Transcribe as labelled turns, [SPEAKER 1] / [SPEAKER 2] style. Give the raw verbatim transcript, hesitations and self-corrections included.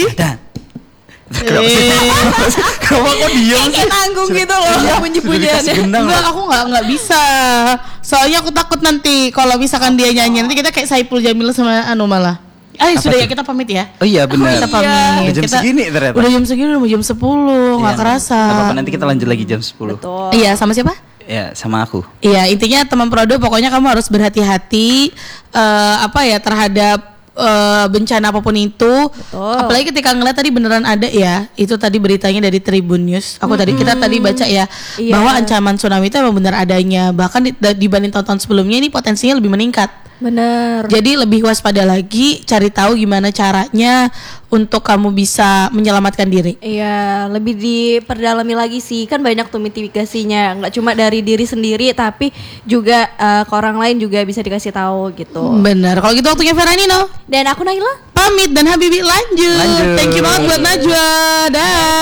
[SPEAKER 1] Dan Kenapa sih? Kenapa kok diam sih?
[SPEAKER 2] Kayak nanggung gitu loh bunyi-bunyiannya.
[SPEAKER 3] Enggak, aku enggak enggak bisa. Soalnya aku takut nanti kalau misalkan dia nyanyi nanti kita kayak Saipul Jamil sama anu malah. Ah sudah ya kita pamit ya.
[SPEAKER 1] Oh iya benar.
[SPEAKER 3] Kita pamit.
[SPEAKER 1] Udah jam
[SPEAKER 3] kita,
[SPEAKER 1] segini ternyata.
[SPEAKER 3] Udah jam segini udah mau jam sepuluh, enggak
[SPEAKER 1] Iya,
[SPEAKER 3] kerasa.
[SPEAKER 1] Apa-apa nanti kita lanjut lagi jam sepuluh.
[SPEAKER 2] Betul.
[SPEAKER 3] Iya, sama siapa?
[SPEAKER 1] Ya, sama aku.
[SPEAKER 3] Iya, intinya teman Prodo pokoknya kamu harus berhati-hati uh, apa ya terhadap Uh, bencana apapun itu.
[SPEAKER 2] Betul.
[SPEAKER 3] Apalagi ketika ngeliat tadi beneran ada ya. Itu tadi beritanya dari Tribun News. Aku hmm. tadi kita tadi baca ya
[SPEAKER 2] iya.
[SPEAKER 3] bahwa ancaman tsunami itu memang benar adanya. Bahkan di, dibanding tahun-tahun sebelumnya ini potensinya lebih meningkat.
[SPEAKER 2] Bener.
[SPEAKER 3] Jadi lebih waspada lagi, cari tahu gimana caranya untuk kamu bisa menyelamatkan diri.
[SPEAKER 2] Iya, lebih diperdalami lagi sih. Kan banyak tuh mitigasinya, nggak cuma dari diri sendiri tapi juga uh, ke orang lain juga bisa dikasih tahu gitu.
[SPEAKER 3] Benar. Kalau gitu waktunya Feranino.
[SPEAKER 2] Dan aku Naila
[SPEAKER 3] pamit dan Habibi lanjut.
[SPEAKER 1] Lanjut.
[SPEAKER 3] Thank you banget buat Najwa. Dah.